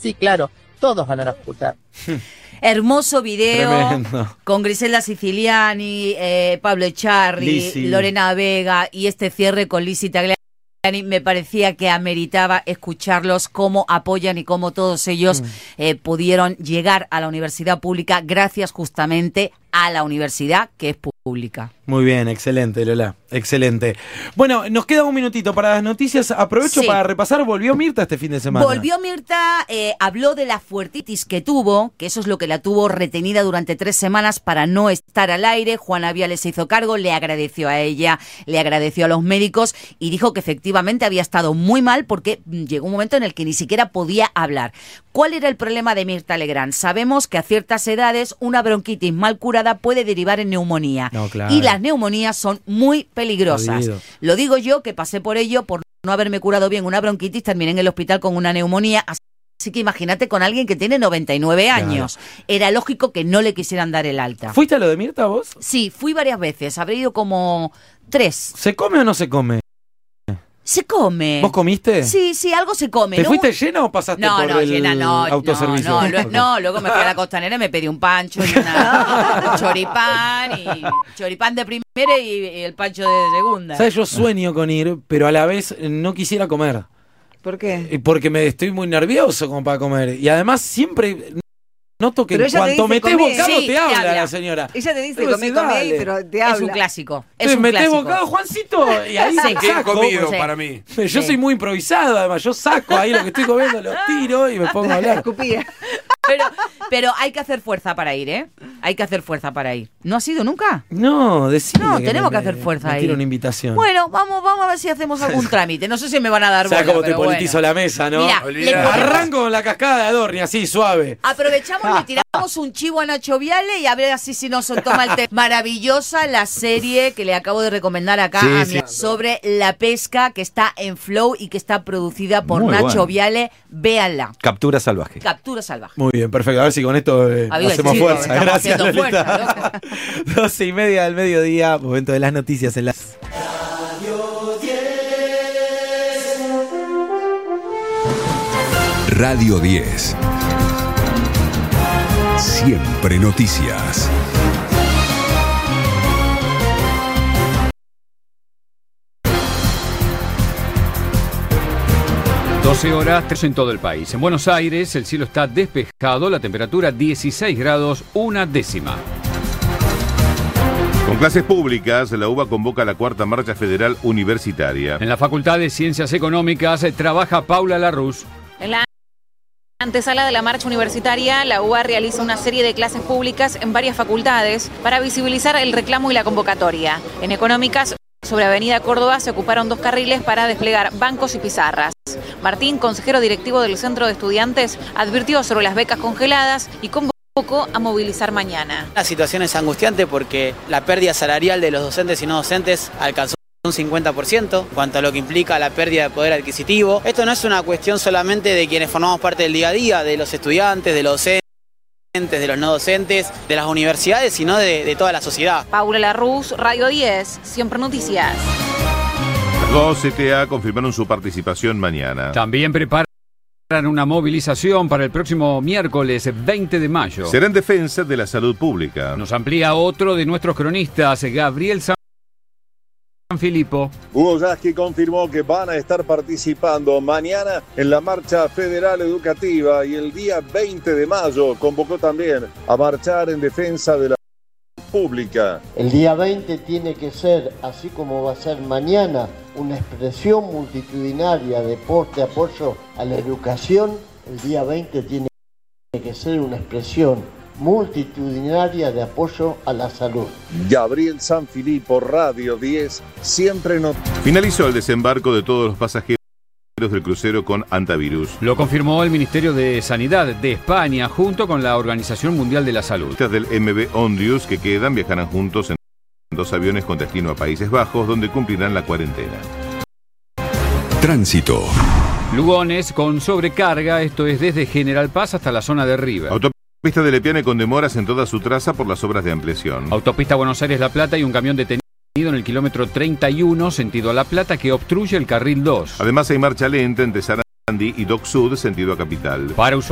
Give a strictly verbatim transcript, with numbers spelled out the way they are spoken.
sí, claro, todos van a escuchar. Hermoso video. Tremendo. Con Griselda Siciliani, eh, Pablo Echarri, Lizzy. Lorena Vega y este cierre con Lizzy Tagliani. Me parecía que ameritaba escucharlos, cómo apoyan y cómo todos ellos mm. eh, pudieron llegar a la universidad pública gracias justamente a la universidad que es pública. Muy bien, excelente, Lola, excelente. Bueno, nos queda un minutito para las noticias. Aprovecho sí. para repasar. ¿Volvió Mirta este fin de semana? Volvió Mirta, eh, habló de la fuertitis que tuvo, que eso es lo que la tuvo retenida durante tres semanas para no estar al aire. Juana Viales se hizo cargo, le agradeció a ella, le agradeció a los médicos y dijo que efectivamente había estado muy mal porque llegó un momento en el que ni siquiera podía hablar. ¿Cuál era el problema de Mirta Legrand? Sabemos que a ciertas edades una bronquitis mal curada puede derivar en neumonía. No, claro. Y las neumonías son muy peligrosas. Jodido. Lo digo yo, que pasé por ello, por no haberme curado bien una bronquitis, terminé en el hospital con una neumonía. Así que imagínate con alguien que tiene noventa y nueve años. Claro. Era lógico que no le quisieran dar el alta. ¿Fuiste a lo de Mirta vos? Sí, fui varias veces. Habré ido como tres. ¿Se come o no se come? Se come. ¿Vos comiste? Sí, sí, algo se come. ¿Te ¿no? fuiste llena o pasaste no, por no, el llena, no, autoservicio? No, no, lo, no, luego me fui a la Costanera y me pedí un pancho y una choripán, y choripán de primera y, y el pancho de segunda. ¿Sabes? Yo sueño con ir, pero a la vez no quisiera comer. ¿Por qué? Porque me estoy muy nervioso como para comer. Y además siempre noto que pero en cuanto metés bocado sí, te, te habla, habla la señora. Ella te dice pero comé, sí, comé, dale. pero te habla. Es un clásico. Es Entonces un metés clásico. bocado, Juancito, y ahí Sí. lo ¿Qué saco. comido Sí. para mí? Yo Sí. soy muy improvisado, además. Yo saco ahí lo que estoy comiendo, lo tiro y me pongo a hablar. Escupía. Pero, pero hay que hacer fuerza para ir, ¿eh? Hay que hacer fuerza para ir. ¿No has ido nunca? No, decime. No, tenemos me, que hacer fuerza me ahí. tiro una invitación. Bueno, vamos, vamos a ver si hacemos algún trámite. No sé si me van a dar O sea, bola, como te pero politizo bueno. la mesa, ¿no? Mira, Olvidá. le ponemos- Arranco con la cascada de Adorni, así, suave. aprovechamos, le tiramos un chivo a Nacho Viale y a ver así si nos toma el té. Maravillosa la serie que le acabo de recomendar acá Sí, a sí. mi- sobre la pesca que está en Flow y que está producida por Muy Nacho bueno. Viale. Véanla. Captura salvaje. Captura salvaje. Muy bien, perfecto. A ver si con esto eh, Amigo, hacemos sí, fuerza. estamos Gracias, haciendo Lolita. fuerza, doce y media del mediodía, momento de las noticias en las... Radio diez. Siempre noticias. doce horas, tres en todo el país. En Buenos Aires el cielo está despejado, la temperatura dieciséis grados, una décima. Con clases públicas, la U B A convoca la cuarta marcha federal universitaria. En la Facultad de Ciencias Económicas eh, trabaja Paula Larruz. En la antesala de la marcha universitaria, la U B A realiza una serie de clases públicas en varias facultades para visibilizar el reclamo y la convocatoria. En Económicas, sobre Avenida Córdoba, se ocuparon dos carriles para desplegar bancos y pizarras. Martín, consejero directivo del Centro de Estudiantes, advirtió sobre las becas congeladas y convocó a movilizar mañana. La situación es angustiante porque la pérdida salarial de los docentes y no docentes alcanzó un cincuenta por ciento, cuanto a lo que implica la pérdida de poder adquisitivo. Esto no es una cuestión solamente de quienes formamos parte del día a día, de los estudiantes, de los docentes, de los no docentes, de las universidades, sino de, de toda la sociedad. Paula Larruz, Radio diez, Siempre Noticias. Las dos C T A confirmaron su participación mañana. También preparan una movilización para el próximo miércoles veinte de mayo. Será en defensa de la salud pública. Nos amplía otro de nuestros cronistas, Gabriel Sanfilippo. Hugo Yasky confirmó que van a estar participando mañana en la marcha federal educativa y el día veinte de mayo convocó también a marchar en defensa de la pública. El día veinte tiene que ser, así como va a ser mañana, una expresión multitudinaria de porte apoyo a la educación. El día veinte tiene que ser una expresión multitudinaria de apoyo a la salud. Gabriel Sanfilippo, Radio diez, Siempre Noticias. Finalizó el desembarco de todos los pasajeros del crucero con antivirus. Lo confirmó el Ministerio de Sanidad de España junto con la Organización Mundial de la Salud. Del M V Ondius que quedan viajarán juntos en dos aviones con destino a Países Bajos, donde cumplirán la cuarentena. Tránsito. Lugones con sobrecarga, esto es desde General Paz hasta la zona de River. Autopista de Lepiane con demoras en toda su traza por las obras de ampliación. Autopista Buenos Aires-La Plata y un camión detenido en el kilómetro treinta y uno, sentido a La Plata, que obstruye el carril dos. Además hay marcha lenta entre Sarandí y Dock Sud, sentido a Capital. Para